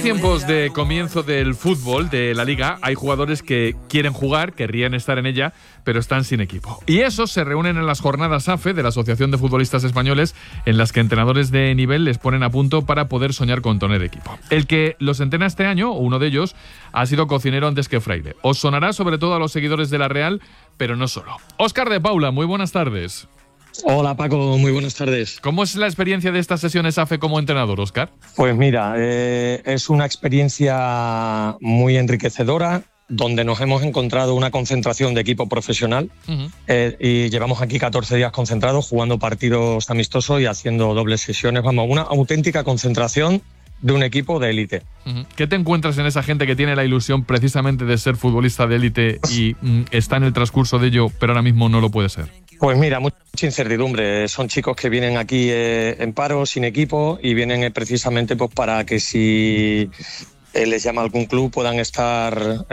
Tiempos de comienzo del fútbol, de la liga, hay jugadores que quieren jugar, querrían estar en ella, pero están sin equipo. Y esos se reúnen en las jornadas AFE de la Asociación de Futbolistas Españoles, en las que entrenadores de nivel les ponen a punto para poder soñar con tener equipo. El que los entrena este año, uno de ellos, ha sido cocinero antes que fraile. Os sonará sobre todo a los seguidores de la Real, pero no solo. Óscar de Paula, muy buenas tardes. Hola Paco, muy buenas tardes. ¿Cómo es la experiencia de estas sesiones AFE como entrenador, Óscar? Pues mira, es una experiencia muy enriquecedora, donde nos hemos encontrado una concentración de equipo profesional y llevamos aquí 14 días concentrados, jugando partidos amistosos y haciendo dobles sesiones. Vamos, una auténtica concentración de un equipo de élite. ¿Qué te encuentras en esa gente que tiene la ilusión precisamente de ser futbolista de élite y está en el transcurso de ello, pero ahora mismo no lo puede ser? Pues mira, mucha incertidumbre. Son chicos que vienen aquí en paro, sin equipo, y vienen precisamente pues para que si les llama algún club puedan estar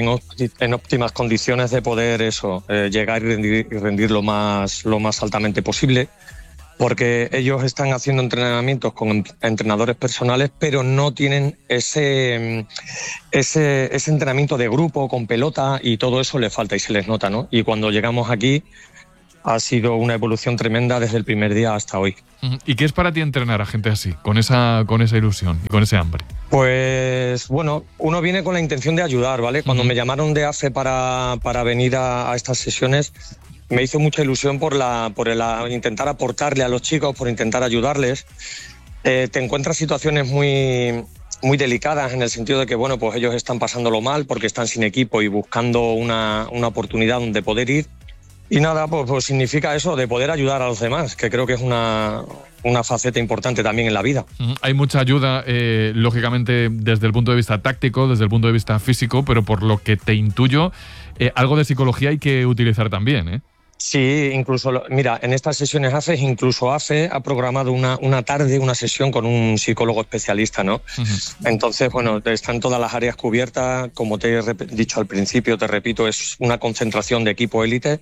en óptimas condiciones de poder llegar y rendir lo más altamente posible. Porque ellos están haciendo entrenamientos con entrenadores personales, pero no tienen ese entrenamiento de grupo, con pelota, y todo eso les falta y se les nota, ¿no? Y cuando llegamos aquí ha sido una evolución tremenda desde el primer día hasta hoy. ¿Y qué es para ti entrenar a gente así, con esa ilusión y con ese hambre? Pues bueno, uno viene con la intención de ayudar, ¿vale? Cuando me llamaron de AFE para venir a estas sesiones, me hizo mucha ilusión por intentar aportarle a los chicos, por intentar ayudarles. Te encuentras situaciones muy delicadas, en el sentido de que bueno, pues ellos están pasándolo mal porque están sin equipo y buscando una oportunidad donde poder ir. Y nada, pues significa eso, de poder ayudar a los demás, que creo que es una faceta importante también en la vida. Hay mucha ayuda, lógicamente, desde el punto de vista táctico, desde el punto de vista físico, pero por lo que te intuyo, algo de psicología hay que utilizar también, ¿eh? Sí, incluso, mira, en estas sesiones AFE, incluso AFE ha programado una tarde, una sesión con un psicólogo especialista, ¿no? Entonces, bueno, están todas las áreas cubiertas. Como te he dicho al principio, te repito, es una concentración de equipo élite.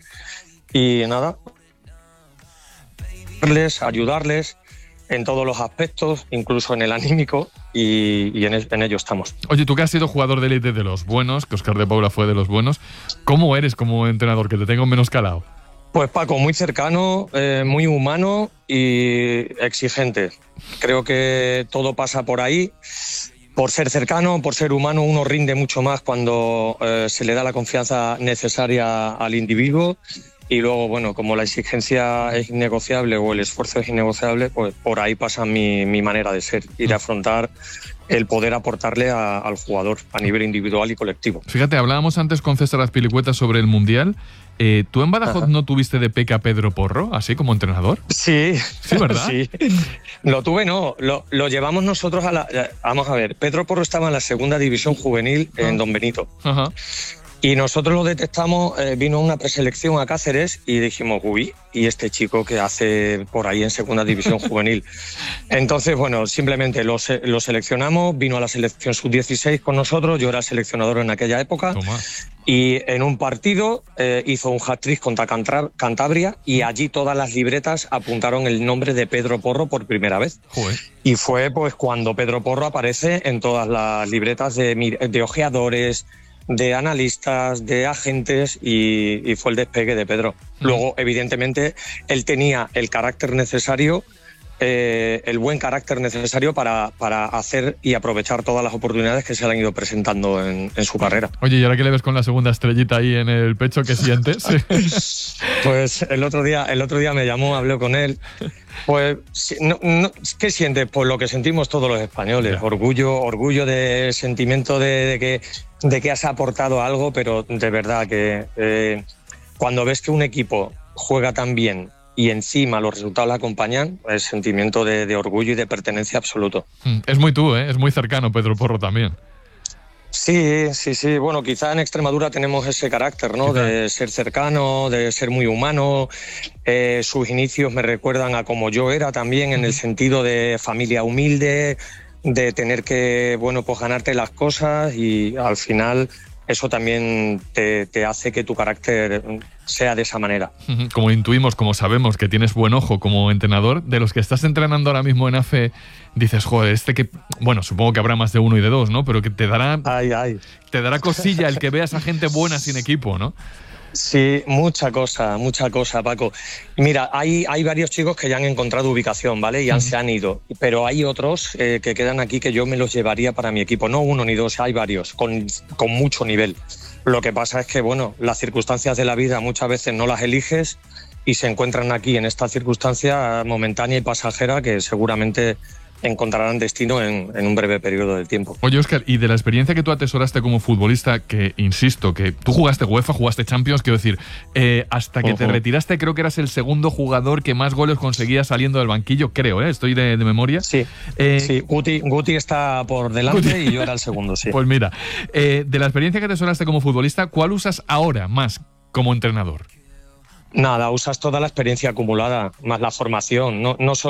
Y nada, ayudarles en todos los aspectos, incluso en el anímico, y en ello estamos. Oye, tú que has sido jugador de élite de los buenos, que Óscar de Paula fue de los buenos, ¿cómo eres como entrenador, que te tengo menos calado? Pues Paco, muy cercano, muy humano y exigente. Creo que todo pasa por ahí. Por ser cercano, por ser humano, uno rinde mucho más cuando se le da la confianza necesaria al individuo. Y luego, bueno, como la exigencia es innegociable o el esfuerzo es innegociable, pues por ahí pasa mi manera de ser y de afrontar el poder aportarle al jugador a nivel individual y colectivo. Fíjate, hablábamos antes con César Azpilicueta sobre el Mundial. ¿Tú en Badajoz no tuviste de peque a Pedro Porro, así como entrenador? Sí. ¿Sí, verdad? Sí. Lo tuve, no. Lo llevamos nosotros vamos a ver, Pedro Porro estaba en la segunda división juvenil en Don Benito. Ajá. Y nosotros lo detectamos, vino una preselección a Cáceres y dijimos, uy, ¿y este chico qué hace por ahí en segunda división juvenil? Entonces, bueno, simplemente lo seleccionamos, vino a la selección sub-16 con nosotros, yo era seleccionador en aquella época. Toma. Y en un partido hizo un hat-trick contra Cantabria y allí todas las libretas apuntaron el nombre de Pedro Porro por primera vez. Joder. Y fue pues cuando Pedro Porro aparece en todas las libretas de ojeadores, de analistas, de agentes, y fue el despegue de Pedro. Luego, evidentemente, él tenía el carácter necesario, el buen carácter necesario para hacer y aprovechar todas las oportunidades que se le han ido presentando en su carrera. Oye, ¿y ahora qué le ves con la segunda estrellita ahí en el pecho? ¿Qué sientes? Pues el otro día me llamó, hablé con él. Pues, ¿qué sientes? Pues lo que sentimos todos los españoles. Yeah. Orgullo de sentimiento de que has aportado algo, pero de verdad que cuando ves que un equipo juega tan bien y encima los resultados le acompañan, es sentimiento de orgullo y de pertenencia absoluto. Es muy tú, ¿eh? Es muy cercano Pedro Porro también. Sí. Bueno, quizá en Extremadura tenemos ese carácter, ¿no? De ser cercano, de ser muy humano. Sus inicios me recuerdan a como yo era también, en el sentido de familia humilde, de tener que, bueno, pues ganarte las cosas, y al final eso también te hace que tu carácter sea de esa manera. Como intuimos, como sabemos que tienes buen ojo como entrenador, de los que estás entrenando ahora mismo en AFE, dices, joder, bueno, supongo que habrá más de uno y de dos, ¿no? Pero que te dará cosilla el que veas a gente buena sin equipo, ¿no? Sí, mucha cosa, Paco. Mira, hay varios chicos que ya han encontrado ubicación, ¿vale? Y se han ido. Pero hay otros que quedan aquí que yo me los llevaría para mi equipo. No uno ni dos, hay varios, con mucho nivel. Lo que pasa es que, bueno, las circunstancias de la vida muchas veces no las eliges y se encuentran aquí en esta circunstancia momentánea y pasajera que seguramente encontrarán destino en un breve periodo de tiempo. Oye, Óscar, y de la experiencia que tú atesoraste como futbolista, que insisto, que tú jugaste UEFA, jugaste Champions, quiero decir, hasta que te retiraste creo que eras el segundo jugador que más goles conseguía saliendo del banquillo, creo, estoy de memoria. Sí, sí. Guti está por delante y yo era el segundo, sí. Pues mira, de la experiencia que atesoraste como futbolista, ¿cuál usas ahora más como entrenador? Nada, usas toda la experiencia acumulada, más la formación,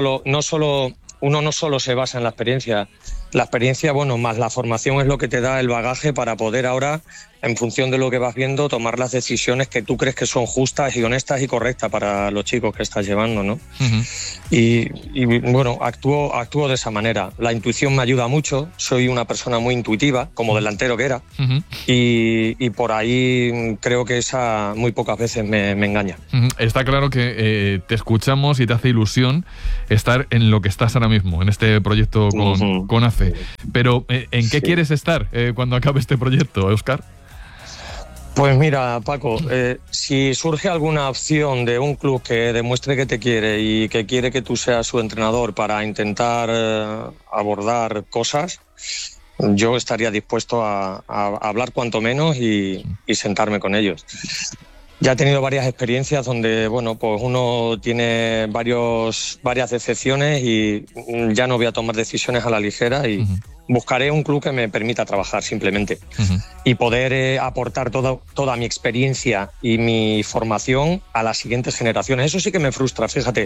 uno no solo se basa en la experiencia, bueno, más la formación es lo que te da el bagaje para poder ahora, en función de lo que vas viendo, tomar las decisiones que tú crees que son justas y honestas y correctas para los chicos que estás llevando, ¿no? Y bueno, actúo de esa manera. La intuición me ayuda mucho, soy una persona muy intuitiva, como delantero que era, y por ahí creo que esa muy pocas veces me engaña. Está claro que te escuchamos y te hace ilusión estar en lo que estás ahora mismo, en este proyecto con AFE. Pero, ¿en qué quieres estar cuando acabe este proyecto, Óscar? Pues mira, Paco, si surge alguna opción de un club que demuestre que te quiere y que quiere que tú seas su entrenador para intentar abordar cosas, yo estaría dispuesto a hablar cuanto menos y sentarme con ellos. Ya he tenido varias experiencias donde, bueno, pues uno tiene varias decepciones y ya no voy a tomar decisiones a la ligera y buscaré un club que me permita trabajar simplemente y poder aportar toda mi experiencia y mi formación a las siguientes generaciones. Eso sí que me frustra, fíjate,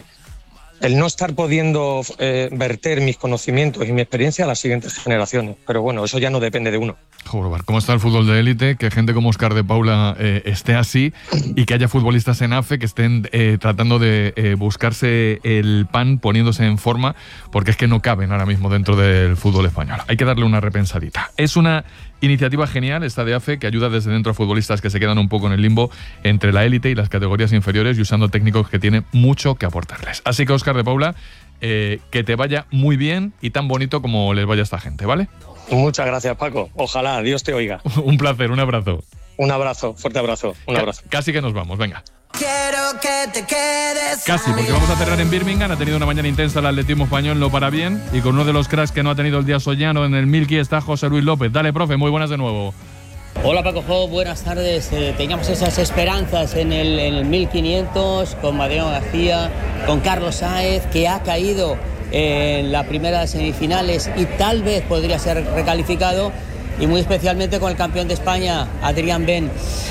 el no estar pudiendo verter mis conocimientos y mi experiencia a las siguientes generaciones. Pero bueno, eso ya no depende de uno. Joder, ¿cómo está el fútbol de élite? Que gente como Óscar de Paula esté así y que haya futbolistas en AFE que estén tratando de buscarse el pan, poniéndose en forma, porque es que no caben ahora mismo dentro del fútbol español. Hay que darle una repensadita. Es una iniciativa genial esta de AFE que ayuda desde dentro a futbolistas que se quedan un poco en el limbo entre la élite y las categorías inferiores y usando técnicos que tienen mucho que aportarles. Así que, Óscar de Paula, que te vaya muy bien y tan bonito como les vaya a esta gente, ¿vale? Muchas gracias, Paco. Ojalá Dios te oiga. Un placer, un abrazo. Un abrazo, fuerte abrazo, un abrazo. Casi que nos vamos, venga. Quiero que te quedes. Casi, porque vamos a cerrar en Birmingham. Ha tenido una mañana intensa el atletismo español, no para bien. Y con uno de los cracks que no ha tenido el día soñado en el Milky está José Luis López. Dale, profe, muy buenas de nuevo. Hola Paco Jo, buenas tardes. Teníamos esas esperanzas en el 1500 con Mariano García, con Carlos Sáez, que ha caído en la primera de semifinales y tal vez podría ser recalificado, y muy especialmente con el campeón de España, Adrián Ben.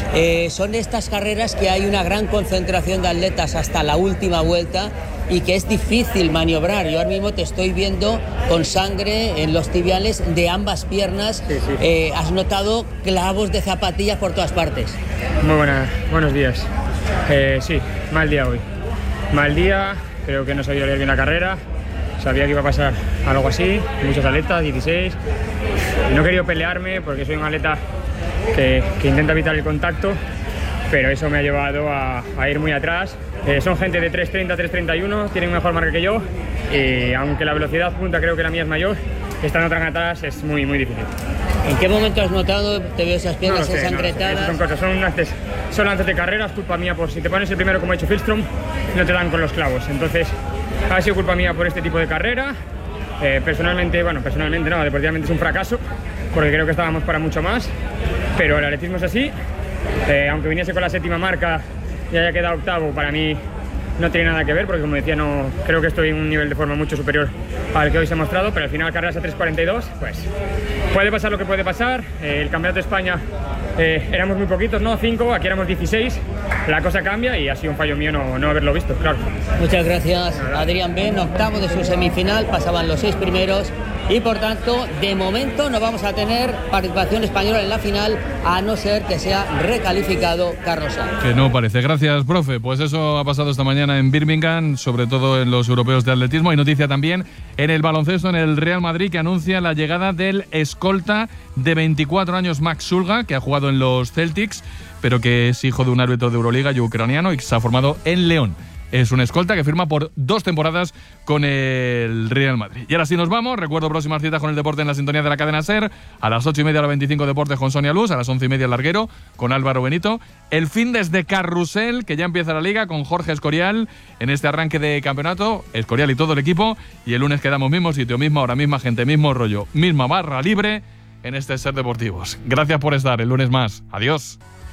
Son estas carreras que hay una gran concentración de atletas hasta la última vuelta y que es difícil maniobrar. Yo ahora mismo te estoy viendo con sangre en los tibiales de ambas piernas. Sí. Has notado clavos de zapatillas por todas partes. Muy buenos días. Sí, mal día hoy. Mal día, creo que no sabía leer bien la carrera. Sabía que iba a pasar algo así, muchos atletas, 16. Y no he querido pelearme porque soy un atleta que intenta evitar el contacto, pero eso me ha llevado a ir muy atrás. Son gente de 3.30, 3.31, tienen mejor marca que yo, y aunque la velocidad punta creo que la mía es mayor, estando tan atrás es muy, muy difícil. ¿En qué momento has notado, te veo esas piernas ensangrentadas? Son cosas, son antes de carrera, es culpa mía por si te pones el primero como ha hecho Filstrom, no te dan con los clavos. Entonces ha sido culpa mía por este tipo de carrera. Personalmente no, deportivamente es un fracaso, porque creo que estábamos para mucho más, pero el atletismo es así. Aunque viniese con la 7ª marca y haya quedado octavo, para mí no tiene nada que ver, porque como decía, no creo que estoy en un nivel de forma mucho superior al que hoy se ha mostrado, pero al final carreras a 3.42, pues puede pasar lo que puede pasar. El campeonato de España éramos muy poquitos, ¿no? 5, aquí éramos 16, la cosa cambia y ha sido un fallo mío no haberlo visto, claro. Muchas gracias, Adrián Ben, octavo de su semifinal, pasaban los 6 primeros y por tanto, de momento no vamos a tener participación española en la final, a no ser que sea recalificado Carlos Sainz. Que no parece. Gracias, profe. Pues eso ha pasado esta mañana en Birmingham, sobre todo en los europeos de atletismo. Hay noticia también en el baloncesto, en el Real Madrid, que anuncia la llegada del escolta de 24 años Max Sulga, que ha jugado en los Celtics, pero que es hijo de un árbitro de Euroliga y ucraniano y que se ha formado en León. Es un escolta que firma por 2 temporadas con el Real Madrid. Y ahora sí nos vamos. Recuerdo próximas citas con el deporte en la sintonía de la cadena SER. A las 8:30 a las 25 Deportes con Sonia Luz. A las 11:30 el Larguero con Álvaro Benito. El fin desde Carrusel, que ya empieza la Liga con Jorge Escorial en este arranque de campeonato. Escorial y todo el equipo. Y el lunes quedamos mismo sitio, misma hora, misma gente, mismo rollo, misma barra libre en este SER Deportivos. Gracias por estar el lunes más. Adiós.